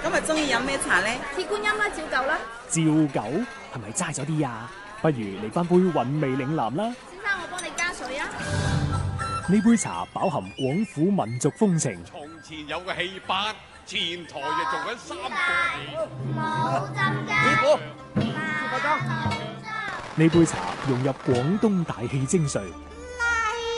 今日中意飲咩茶呢？ 鐵觀音啦，照舊啦。 照舊係咪齋咗啲啊？不如嚟翻杯韻味嶺南啦。 先生，我幫你加水啊。 呢杯茶飽含廣府民族風情。 從前有個戲班，前台就做緊三個戲。 冇針㗎。 師傅， 呢杯茶融入廣東大氣精髓，